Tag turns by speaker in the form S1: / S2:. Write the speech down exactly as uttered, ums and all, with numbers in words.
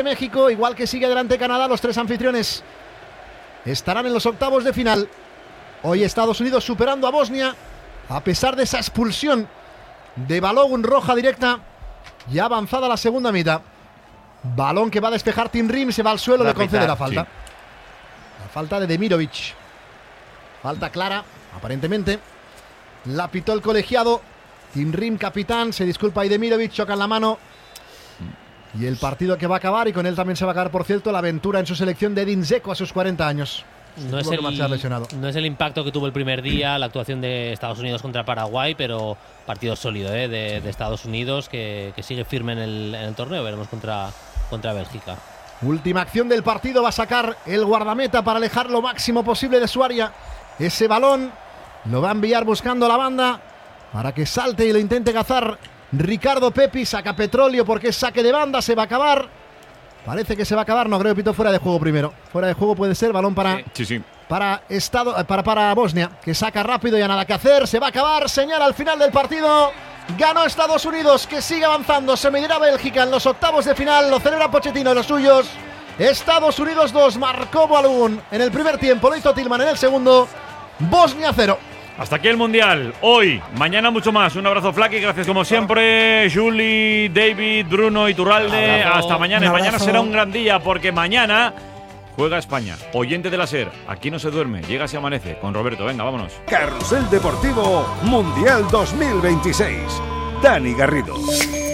S1: México, igual que sigue adelante Canadá, los tres anfitriones estarán en los octavos de final. Hoy Estados Unidos superando a Bosnia, a pesar de esa expulsión de Balogun, roja directa, ya avanzada la segunda mitad. Balón que va a despejar Tim Rim, se va al suelo, le concede la falta. Sí. La falta de Demirovic. Falta clara, aparentemente. La pitó el colegiado. Tim Rim, capitán, se disculpa y Demirovic, chocan la mano. Y el partido que va a acabar, y con él también se va a acabar, por cierto, la aventura en su selección de Edin Dzeko a sus cuarenta años.
S2: No es, el, no es el impacto que tuvo el primer día la actuación de Estados Unidos contra Paraguay, pero partido sólido ¿eh? de, de Estados Unidos que, que sigue firme en el, en el torneo. Veremos contra, contra Bélgica.
S1: Última acción del partido, va a sacar el guardameta para alejar lo máximo posible de su área. Ese balón lo va a enviar buscando la banda para que salte y lo intente cazar Ricardo Pepi. Saca Petróleo porque es saque de banda, se va a acabar. Parece que se va a acabar, no creo, pito fuera de juego primero. Fuera de juego puede ser, balón para
S3: sí, sí.
S1: para estado para, para Bosnia, que saca rápido, ya nada que hacer, se va a acabar, señala al final del partido. Ganó Estados Unidos, que sigue avanzando, se medirá Bélgica en los octavos de final, lo celebra Pochettino y los suyos. Estados Unidos dos, marcó Balogun en el primer tiempo, lo hizo Tillman en el segundo. Bosnia cero.
S3: Hasta aquí el Mundial, hoy, mañana mucho más. Un abrazo, Flaky, gracias como siempre, Juli, David, Bruno y Turralde. Hasta mañana, y mañana será un gran día porque mañana juega España. Oyente de la SER, aquí no se duerme, llega si amanece. Con Roberto, venga, vámonos.
S4: Carrusel Deportivo Mundial dos mil veintiséis. Dani Garrido.